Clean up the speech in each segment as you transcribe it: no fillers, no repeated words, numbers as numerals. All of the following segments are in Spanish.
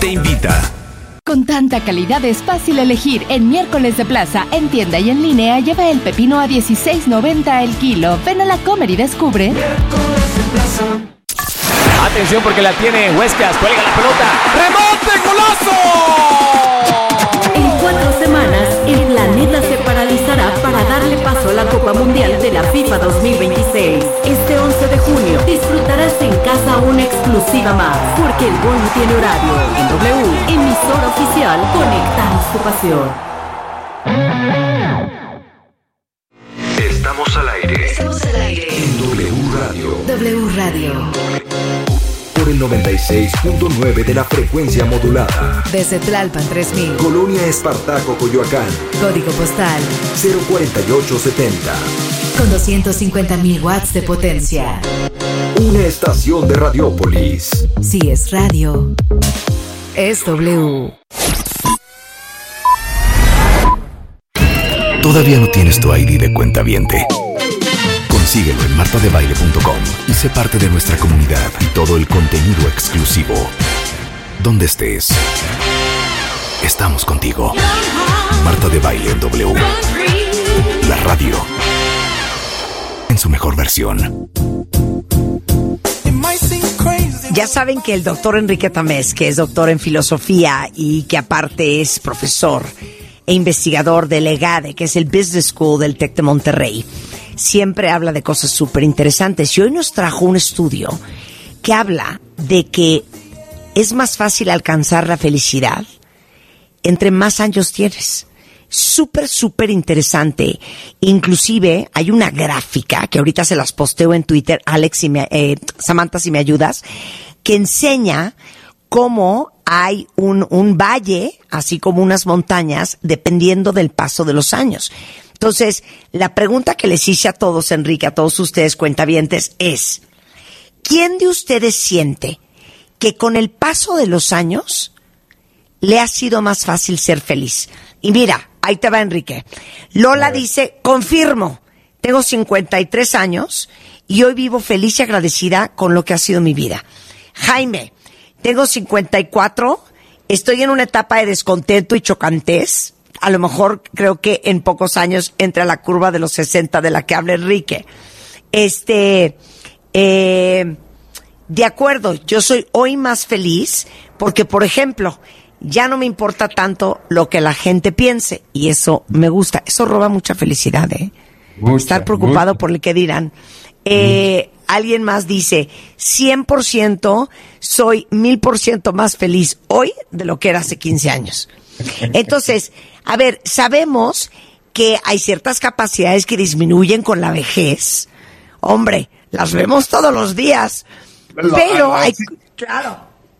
te invita. Con tanta calidad es fácil elegir. En Miércoles de Plaza, en tienda y en línea, lleva el pepino a $16.90 el kilo. Ven a la Comer y descubre. Miércoles de Plaza. Atención porque la tiene Huescas, cuelga la pelota. ¡Rebote, golazo! En 4 semanas, el planeta se paralizará para darle paso a la Copa Mundial de la FIFA 2026. Este 11 de junio disfrutarás en casa una exclusiva más, porque el gol no tiene horario. En W, emisora oficial, conectamos tu pasión. Estamos al aire. Estamos al aire. En W Radio. W Radio. Por el 96.9 de la frecuencia modulada. Desde Tlalpan 3000. Colonia Espartaco, Coyoacán. Código postal 04870. con 250.000 watts de potencia. Una estación de Radiópolis. Si es radio, es W. ¿Todavía no tienes tu ID de cuentaviente? Consíguelo en martadebaile.com y sé parte de nuestra comunidad y todo el contenido exclusivo. Donde estés, estamos contigo. Marta de Baile en W. La radio en su mejor versión. Ya saben que el doctor Enrique Tamés, que es doctor en filosofía y que aparte es profesor e investigador del EGADE, que es el Business School del TEC de Monterrey, siempre habla de cosas súper interesantes. Y hoy nos trajo un estudio que habla de que es más fácil alcanzar la felicidad entre más años tienes. Súper, súper interesante. Inclusive hay una gráfica que ahorita se las posteo en Twitter, Alex, Samantha, si me ayudas, que enseña cómo hay un valle, así como unas montañas, dependiendo del paso de los años. Entonces, la pregunta que les hice a todos, Enrique, a todos ustedes cuentavientes, es: ¿quién de ustedes siente que con el paso de los años le ha sido más fácil ser feliz? Y mira, ahí te va, Enrique. Lola dice: confirmo, tengo 53 años y hoy vivo feliz y agradecida con lo que ha sido mi vida. Jaime: tengo 54, estoy en una etapa de descontento y chocantez. A lo mejor creo que en pocos años entra la curva de los 60 de la que habla Enrique. De acuerdo, yo soy hoy más feliz porque, por ejemplo, ya no me importa tanto lo que la gente piense, y eso me gusta. Eso roba mucha felicidad, estar preocupado por lo que dirán. Alguien más dice: 100%, soy 1000% más feliz hoy de lo que era hace 15 años. Entonces, a ver, sabemos que hay ciertas capacidades que disminuyen con la vejez. Hombre, las vemos todos los días. Pero hay... Claro.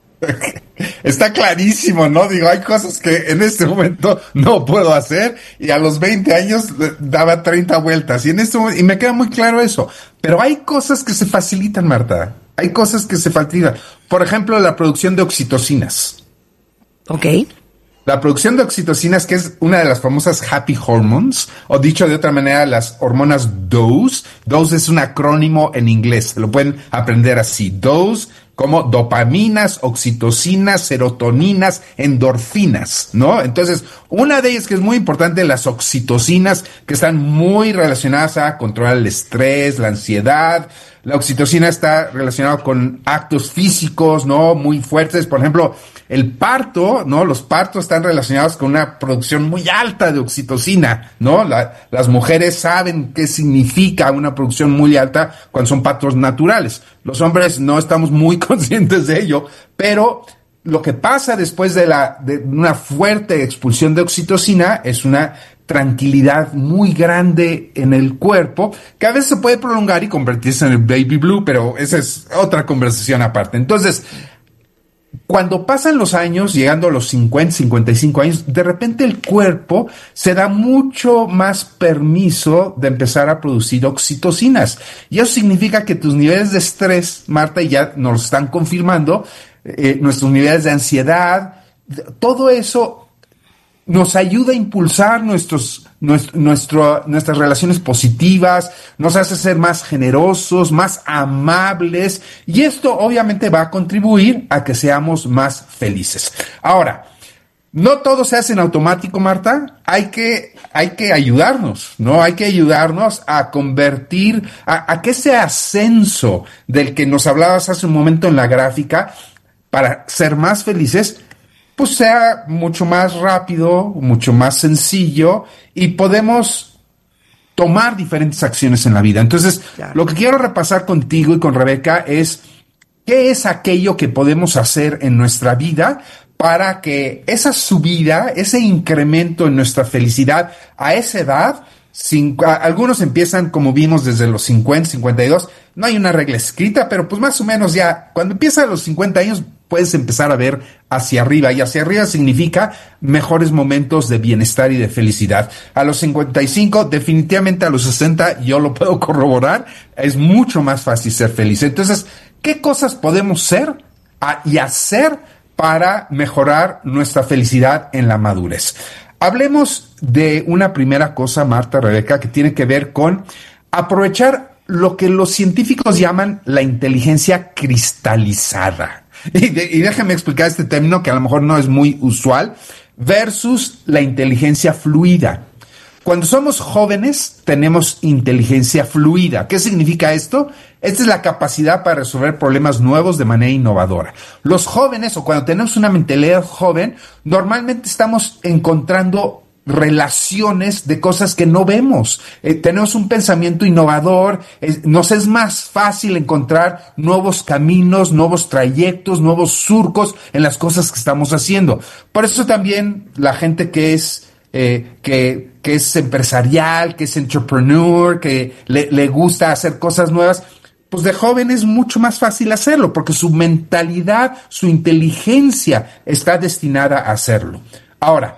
Está clarísimo, ¿no? Digo, hay cosas que en este momento no puedo hacer y a los 20 años daba 30 vueltas y en este momento, y me queda muy claro eso. Pero hay cosas que se facilitan, Marta. Hay cosas que se facilitan. Por ejemplo, la producción de oxitocinas. Ok. La producción de oxitocinas, que es una de las famosas happy hormones, o dicho de otra manera, las hormonas DOSE. DOSE es un acrónimo en inglés, lo pueden aprender así. DOSE, como dopaminas, oxitocinas, serotoninas, endorfinas, ¿no? Entonces, una de ellas que es muy importante, las oxitocinas, que están muy relacionadas a controlar el estrés, la ansiedad. La oxitocina está relacionada con actos físicos, ¿no? Muy fuertes. Por ejemplo, el parto, ¿no? Los partos están relacionados con una producción muy alta de oxitocina, ¿no? Las mujeres saben qué significa una producción muy alta cuando son partos naturales. Los hombres no estamos muy conscientes de ello, pero lo que pasa después de una fuerte expulsión de oxitocina es una tranquilidad muy grande en el cuerpo, que a veces se puede prolongar y convertirse en el baby blue, pero esa es otra conversación aparte. Entonces, cuando pasan los años, llegando a los 50, 55 años, de repente el cuerpo se da mucho más permiso de empezar a producir oxitocinas. Y eso significa que tus niveles de estrés, Marta, y ya nos lo están confirmando, nuestros niveles de ansiedad, todo eso nos ayuda a impulsar nuestras relaciones positivas, nos hace ser más generosos, más amables, y esto obviamente va a contribuir a que seamos más felices. Ahora, no todo se hace en automático, Marta. Hay que ayudarnos, ¿no? Hay que ayudarnos a convertir, a que ese ascenso del que nos hablabas hace un momento en la gráfica, para ser más felices, pues sea mucho más rápido, mucho más sencillo, y podemos tomar diferentes acciones en la vida. Entonces, claro, lo que quiero repasar contigo y con Rebeca es qué es aquello que podemos hacer en nuestra vida para que esa subida, ese incremento en nuestra felicidad a esa edad, algunos empiezan, como vimos, desde los 50, 52, no hay una regla escrita, pero pues más o menos ya, cuando empiezas a los 50 años, puedes empezar a ver hacia arriba, y hacia arriba significa mejores momentos de bienestar y de felicidad. A los 55, definitivamente a los 60, yo lo puedo corroborar, es mucho más fácil ser feliz. Entonces, ¿qué cosas podemos ser y hacer para mejorar nuestra felicidad en la madurez? Hablemos de una primera cosa, Marta, Rebeca, que tiene que ver con aprovechar lo que los científicos llaman la inteligencia cristalizada. Y déjame explicar este término que a lo mejor no es muy usual, versus la inteligencia fluida. Cuando somos jóvenes, tenemos inteligencia fluida. ¿Qué significa esto? Esta es la capacidad para resolver problemas nuevos de manera innovadora. Los jóvenes, o cuando tenemos una mentalidad joven, normalmente estamos encontrando relaciones de cosas que no vemos. Tenemos un pensamiento innovador, nos es más fácil encontrar nuevos caminos, nuevos trayectos, nuevos surcos en las cosas que estamos haciendo. Por eso también la gente que es empresarial, que es entrepreneur, que le gusta hacer cosas nuevas, pues de joven es mucho más fácil hacerlo, porque su mentalidad, su inteligencia está destinada a hacerlo. Ahora,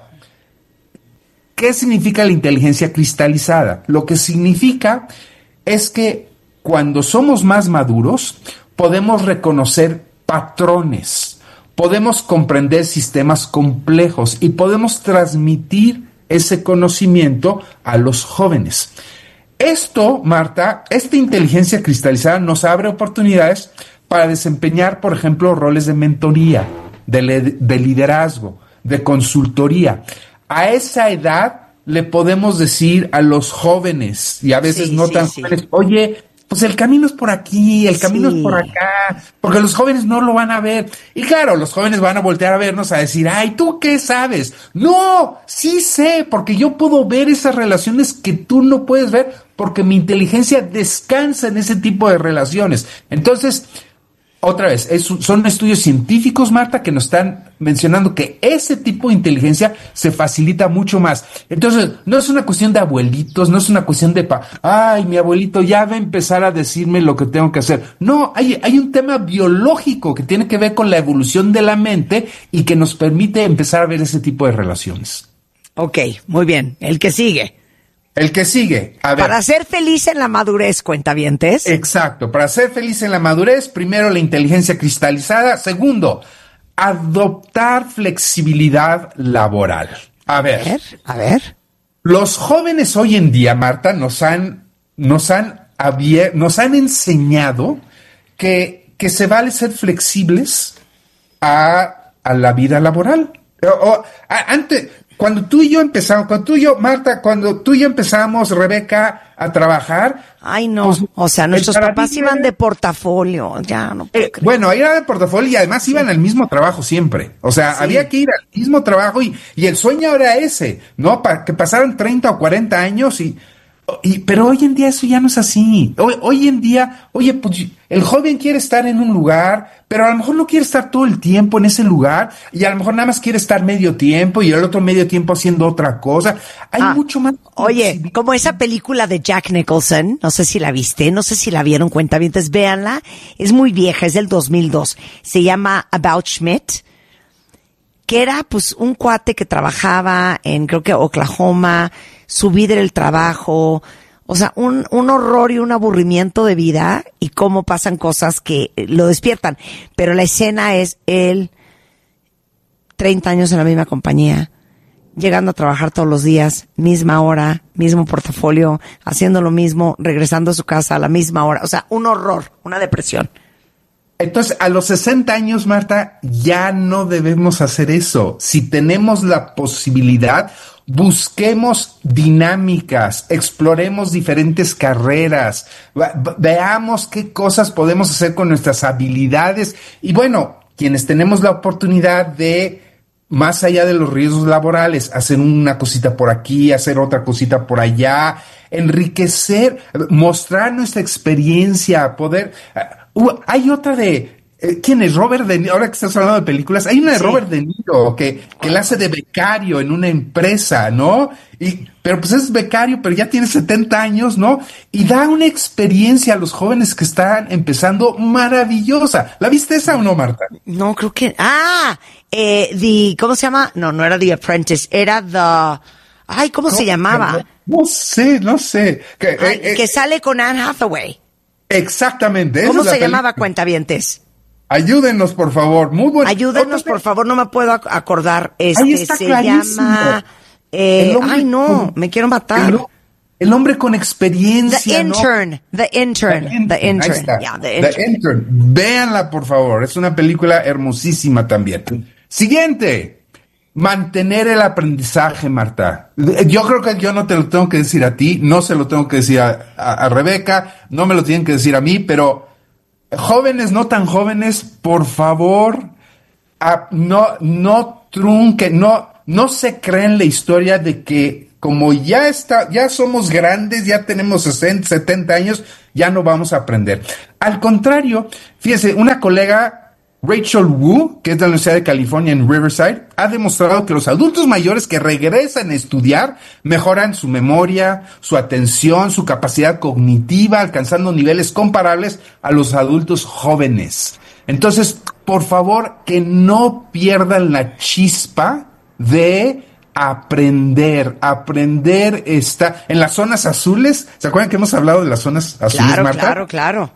¿qué significa la inteligencia cristalizada? Lo que significa es que cuando somos más maduros, podemos reconocer patrones, podemos comprender sistemas complejos y podemos transmitir ese conocimiento a los jóvenes. Esto, Marta, esta inteligencia cristalizada nos abre oportunidades para desempeñar, por ejemplo, roles de mentoría, de liderazgo, de consultoría. A esa edad le podemos decir a los jóvenes, y a veces no tan jóvenes, oye, pues el camino es por aquí, el camino es por acá, porque los jóvenes no lo van a ver. Y claro, los jóvenes van a voltear a vernos a decir, ay, ¿tú qué sabes? No, sí sé, porque yo puedo ver esas relaciones que tú no puedes ver, porque mi inteligencia descansa en ese tipo de relaciones. Entonces, otra vez, son estudios científicos, Marta, que nos están mencionando que ese tipo de inteligencia se facilita mucho más. Entonces, no es una cuestión de abuelitos, no es una cuestión de, ay, mi abuelito ya va a empezar a decirme lo que tengo que hacer. No, hay un tema biológico que tiene que ver con la evolución de la mente y que nos permite empezar a ver ese tipo de relaciones. Ok, muy bien. El que sigue. El que sigue, a ver. Para ser feliz en la madurez, cuentavientes. Exacto, para ser feliz en la madurez, primero la inteligencia cristalizada, segundo, adoptar flexibilidad laboral. A ver. Los jóvenes hoy en día, Marta, nos han enseñado que se vale ser flexibles a la vida laboral. Antes, cuando tú y yo, Marta, Rebeca, a trabajar. Ay, no. Pues, o sea, nuestros papás iban de portafolio. Ya, no puedo creer. Bueno, iban de portafolio y además iban al mismo trabajo siempre. O sea, había que ir al mismo trabajo y el sueño era ese, ¿no? Para que pasaran 30 o 40 años pero hoy en día eso ya no es así. Hoy en día, oye, pues el joven quiere estar en un lugar, pero a lo mejor no quiere estar todo el tiempo en ese lugar y a lo mejor nada más quiere estar medio tiempo y el otro medio tiempo haciendo otra cosa. Hay mucho más. Oye, como esa película de Jack Nicholson, no sé si la viste, no sé si la vieron, cuentavientes, véanla. Es muy vieja, es del 2002. Se llama About Schmidt, que era pues un cuate que trabajaba en, creo que Oklahoma. Su vida era el trabajo, o sea, un horror y un aburrimiento de vida y cómo pasan cosas que lo despiertan. Pero la escena es él, 30 años en la misma compañía, llegando a trabajar todos los días, misma hora, mismo portafolio, haciendo lo mismo, regresando a su casa a la misma hora. O sea, un horror, una depresión. Entonces, a los 60 años, Marta, ya no debemos hacer eso. Si tenemos la posibilidad, busquemos dinámicas, exploremos diferentes carreras, veamos qué cosas podemos hacer con nuestras habilidades. Y bueno, quienes tenemos la oportunidad de, más allá de los riesgos laborales, hacer una cosita por aquí, hacer otra cosita por allá, enriquecer, mostrar nuestra experiencia, poder... hay otra de... ¿quién es? Robert De Niro. Ahora que estás hablando de películas, hay una de Robert De Niro que la hace de becario en una empresa, ¿no? Pero pues es becario, pero ya tiene 70 años, ¿no? Y da una experiencia a los jóvenes que están empezando maravillosa. ¿La viste esa o no, Marta? No, creo que... ¿cómo se llama? No era The Apprentice, era ¿cómo se llamaba? No sé. Que sale con Anne Hathaway. Exactamente. ¿Cómo se llamaba, cuentavientes? Ayúdenos, por favor. Muy bueno. Ayúdenos, por favor, no me puedo acordar. Ahí está se clarísimo. llama... me quiero matar. El hombre con experiencia. The Intern. Ahí está. Yeah, The Intern. Véanla, por favor. Es una película hermosísima también. Siguiente. Mantener el aprendizaje, Marta. Yo creo que yo no te lo tengo que decir a ti, no se lo tengo que decir a Rebeca, no me lo tienen que decir a mí, pero jóvenes, no tan jóvenes, por favor, no trunquen, no se creen la historia de que como ya somos grandes, ya tenemos 60, 70 años, ya no vamos a aprender. Al contrario, fíjese, una colega, Rachel Wu, que es de la Universidad de California en Riverside, ha demostrado que los adultos mayores que regresan a estudiar mejoran su memoria, su atención, su capacidad cognitiva, alcanzando niveles comparables a los adultos jóvenes. Entonces, por favor, que no pierdan la chispa de aprender. Aprender está en las zonas azules. ¿Se acuerdan que hemos hablado de las zonas azules, Marta? Claro.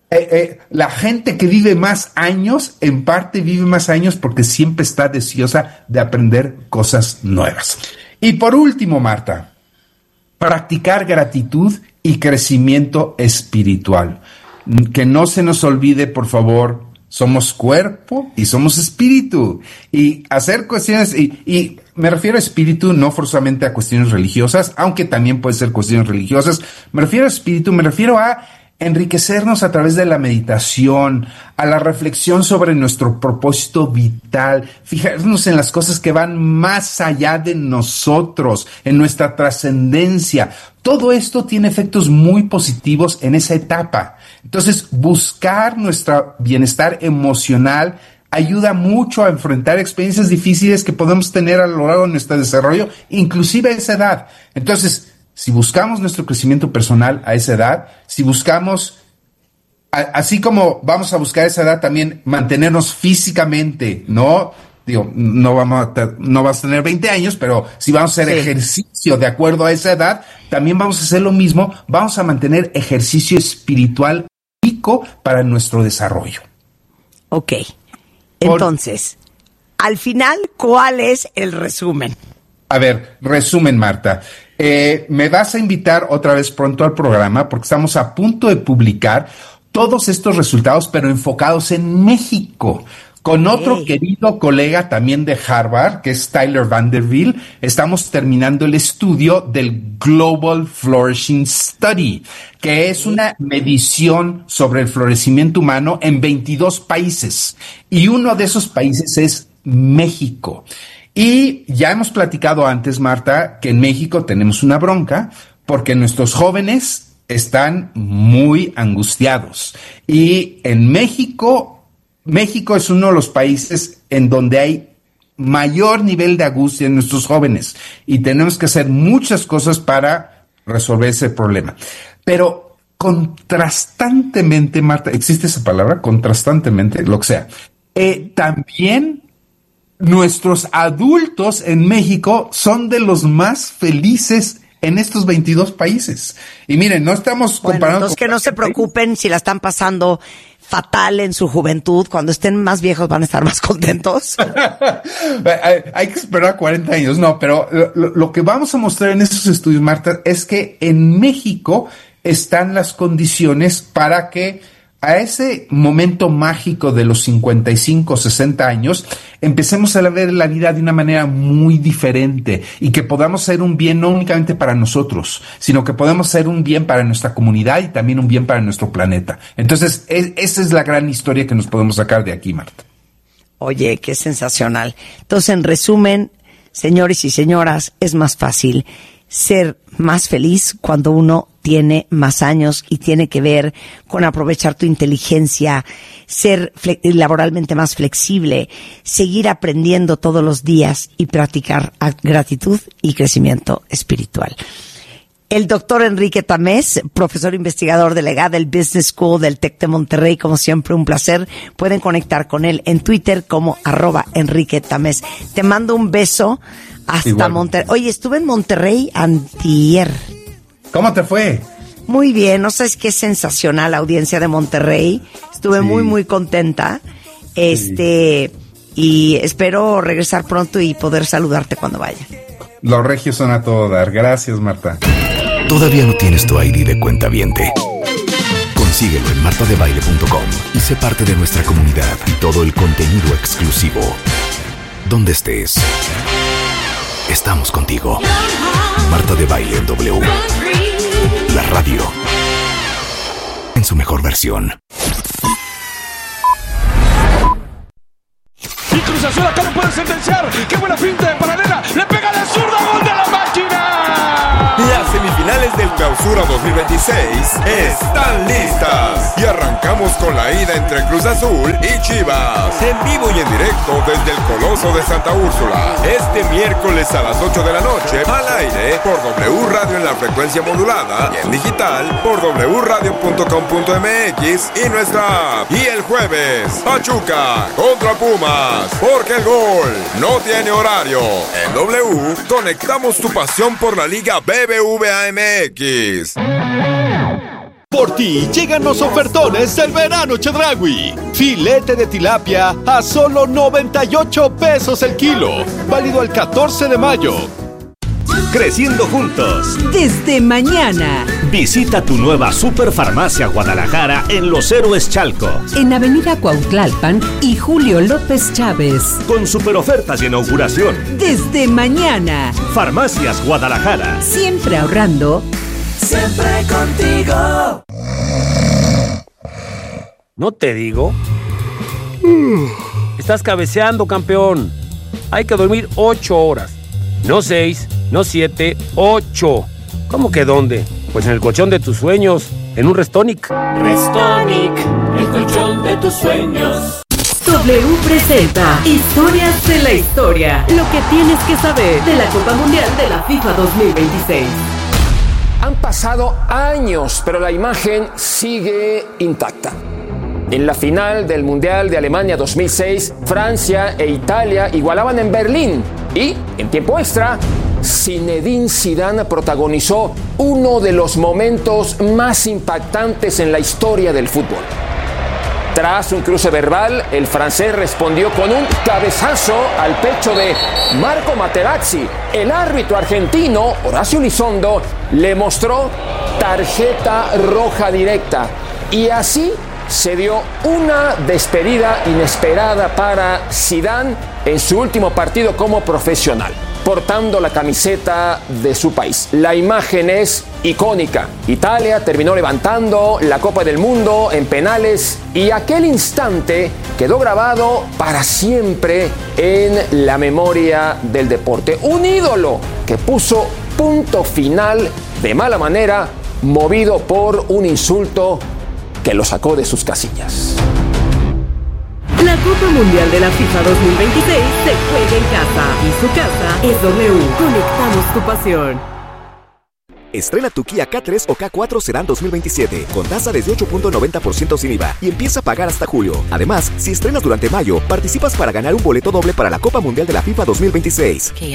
La gente que vive más años, en parte vive más años porque siempre está deseosa de aprender cosas nuevas. Y por último, Marta, practicar gratitud y crecimiento espiritual. Que no se nos olvide, por favor, somos cuerpo y somos espíritu. Y hacer cuestiones, y me refiero a espíritu no forzosamente a cuestiones religiosas, aunque también puede ser cuestiones religiosas. Me refiero a espíritu, me refiero a enriquecernos a través de la meditación, a la reflexión sobre nuestro propósito vital, fijarnos en las cosas que van más allá de nosotros, en nuestra trascendencia. Todo esto tiene efectos muy positivos en esa etapa. Entonces, buscar nuestro bienestar emocional ayuda mucho a enfrentar experiencias difíciles que podemos tener a lo largo de nuestro desarrollo, inclusive a esa edad. Entonces, si buscamos nuestro crecimiento personal a esa edad, si buscamos, así como vamos a buscar a esa edad también mantenernos físicamente, ¿no? Digo, no vas a tener 20 años, pero si vamos a hacer ejercicio de acuerdo a esa edad, también vamos a hacer lo mismo, vamos a mantener ejercicio espiritual rico para nuestro desarrollo. Ok, entonces, al final, ¿cuál es el resumen? A ver, resumen, Marta. Me vas a invitar otra vez pronto al programa porque estamos a punto de publicar todos estos resultados, pero enfocados en México. Con otro querido colega también de Harvard, que es Tyler Vanderbilt, estamos terminando el estudio del Global Flourishing Study, que es una medición sobre el florecimiento humano en 22 países. Y uno de esos países es México. Y ya hemos platicado antes, Marta, que en México tenemos una bronca porque nuestros jóvenes están muy angustiados. Y en México es uno de los países en donde hay mayor nivel de angustia en nuestros jóvenes. Y tenemos que hacer muchas cosas para resolver ese problema. Pero contrastantemente, Marta, ¿existe esa palabra? Contrastantemente, lo que sea. También nuestros adultos en México son de los más felices en estos 22 países. Y miren, no estamos comparando... Entonces que no se preocupen si la están pasando fatal en su juventud, cuando estén más viejos van a estar más contentos. Hay que esperar 40 años, no, pero lo que vamos a mostrar en estos estudios, Marta, es que en México están las condiciones para que a ese momento mágico de los 55, 60 años, empecemos a ver la vida de una manera muy diferente y que podamos hacer un bien no únicamente para nosotros, sino que podamos hacer un bien para nuestra comunidad y también un bien para nuestro planeta. Entonces, esa es la gran historia que nos podemos sacar de aquí, Marta. Oye, qué sensacional. Entonces, en resumen, señores y señoras, es más fácil ser más feliz cuando uno tiene más años y tiene que ver con aprovechar tu inteligencia, ser laboralmente más flexible, seguir aprendiendo todos los días y practicar gratitud y crecimiento espiritual. El doctor Enrique Tamés, profesor investigador delegado del Business School del TEC de Monterrey, como siempre un placer. Pueden conectar con él en Twitter como @Enrique Tamés. Te mando un beso hasta Monterrey. Oye, estuve en Monterrey antier. ¿Cómo te fue? Muy bien, no sabes qué sensacional la audiencia de Monterrey. Estuve muy contenta. Y espero regresar pronto y poder saludarte cuando vaya. Los regios son a todo dar. Gracias, Marta. ¿Todavía no tienes tu ID de cuentaviente? Consíguelo en martadebaile.com y sé parte de nuestra comunidad y todo el contenido exclusivo. Donde estés, estamos contigo. Marta de Baile en W. La radio en su mejor versión. Y Cruz Azul acá no puede sentenciar. ¡Qué buena finta de paralela! ¡Le pega la zurda! ¡Gol de la máquina! Las semifinales del Clausura 2026 están listas. Y arrancamos con la ida entre Cruz Azul y Chivas. En vivo y en directo desde el Coloso de Santa Úrsula. Este miércoles a las 8 de la noche, al aire por W Radio en la frecuencia modulada y en digital por wradio.com.mx y nuestra app. Y el jueves, Pachuca contra Pumas. Porque el gol no tiene horario. En W, conectamos tu pasión por la Liga BBVA MX. Por ti llegan los ofertones del verano Chedraui. Filete de tilapia a solo 98 pesos el kilo. Válido al 14 de mayo. Creciendo juntos. Desde mañana. Visita tu nueva Superfarmacia Guadalajara en Los Héroes Chalco. En Avenida Cuautlalpan y Julio López Chávez. Con superofertas de inauguración. Desde mañana. Farmacias Guadalajara. Siempre ahorrando. Siempre contigo. ¿No te digo? Estás cabeceando, campeón. Hay que dormir 8 horas. No 6, no 7, 8. ¿Cómo que dónde? Pues en el colchón de tus sueños, en un Restonic. Restonic, el colchón de tus sueños. W presenta Historias de la Historia. Lo que tienes que saber de la Copa Mundial de la FIFA 2026. Han pasado años, pero la imagen sigue intacta. En la final del Mundial de Alemania 2006, Francia e Italia igualaban en Berlín. Y, en tiempo extra, Zinedine Zidane protagonizó uno de los momentos más impactantes en la historia del fútbol. Tras un cruce verbal, el francés respondió con un cabezazo al pecho de Marco Materazzi. El árbitro argentino, Horacio Elizondo, le mostró tarjeta roja directa. Y así se dio una despedida inesperada para Zidane en su último partido como profesional, portando la camiseta de su país. La imagen es icónica. Italia terminó levantando la Copa del Mundo en penales y aquel instante quedó grabado para siempre en la memoria del deporte. Un ídolo que puso punto final de mala manera, movido por un insulto que lo sacó de sus casillas. La Copa Mundial de la FIFA 2026 se juega en casa y su casa es W. Conectamos tu pasión. Estrena tu Kia K3 o K4 Sedan 2027 con tasa desde 8.90% sin IVA y empieza a pagar hasta julio. Además, si estrenas durante mayo, participas para ganar un boleto doble para la Copa Mundial de la FIFA 2026. Kia,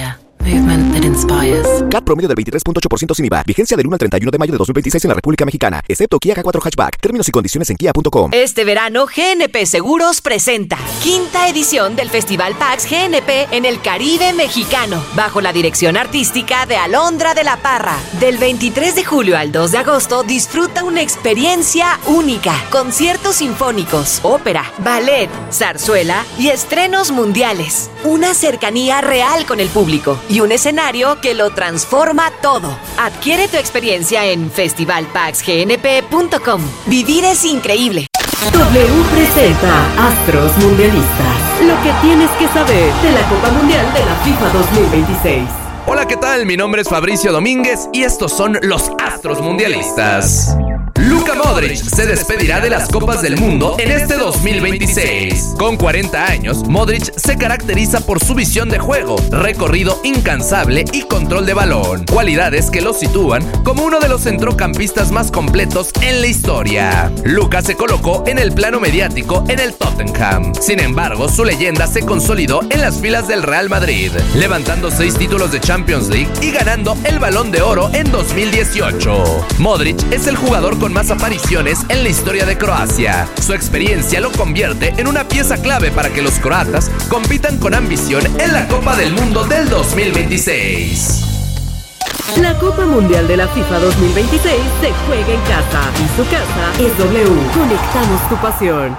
Movement that inspires. CAT promedio del 23.8% sin IVA. Vigencia del 1 al 31 de mayo de 2026 en la República Mexicana, excepto Kia K4 Hatchback. Términos y condiciones en kia.com. Este verano, GNP Seguros presenta quinta edición del Festival PAX GNP en el Caribe mexicano, bajo la dirección artística de Alondra de la Parra. Del 23 de julio al 2 de agosto, disfruta una experiencia única. Conciertos sinfónicos, ópera, ballet, zarzuela y estrenos mundiales. Una cercanía real con el público y un escenario que lo transforma todo. Adquiere tu experiencia en festivalpaxgnp.com. Vivir es increíble. W presenta Astros Mundialistas. Lo que tienes que saber de la Copa Mundial de la FIFA 2026. Hola, ¿qué tal? Mi nombre es Fabricio Domínguez y estos son los Astros Mundialistas. Luka Modric se despedirá de las Copas del Mundo en este 2026. Con 40 años, Modric se caracteriza por su visión de juego, recorrido incansable y control de balón, cualidades que lo sitúan como uno de los centrocampistas más completos en la historia. Luka se colocó en el plano mediático en el Tottenham. Sin embargo, su leyenda se consolidó en las filas del Real Madrid, levantando 6 títulos de Champions League y ganando el Balón de Oro en 2018. Modric es el jugador con más apariciones en la historia de Croacia. Su experiencia lo convierte en una pieza clave para que los croatas compitan con ambición en la Copa del Mundo del 2026. La Copa Mundial de la FIFA 2026 se juega en casa y su casa es W. Conectamos tu pasión.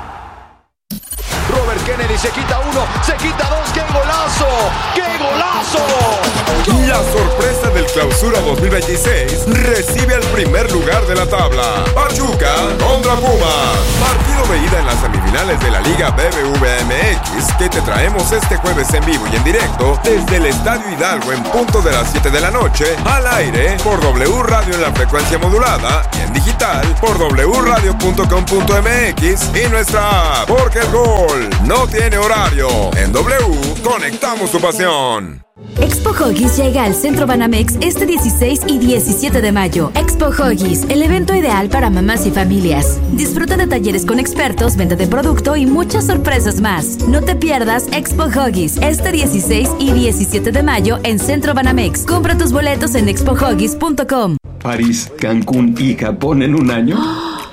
Robert Kennedy se quita uno, se quita dos, ¡qué golazo! ¡Qué golazo! La sorpresa del Clausura 2026 recibe al primer lugar de la tabla. Pachuca contra Pumas. Partido de ida en las semifinales de la Liga BBVA MX que te traemos este jueves en vivo y en directo desde el Estadio Hidalgo en punto de las 7 de la noche, al aire por W Radio en la frecuencia modulada y en digital por wradio.com.mx y nuestra app, porque el gol no tiene horario. En W conectamos tu pasión. Expo Huggies llega al Centro Banamex este 16 y 17 de mayo. Expo Huggies, el evento ideal para mamás y familias. Disfruta de talleres con expertos, venta de producto y muchas sorpresas más. No te pierdas Expo Huggies este 16 y 17 de mayo en Centro Banamex. Compra tus boletos en expohuggies.com. París, Cancún y Japón en un año.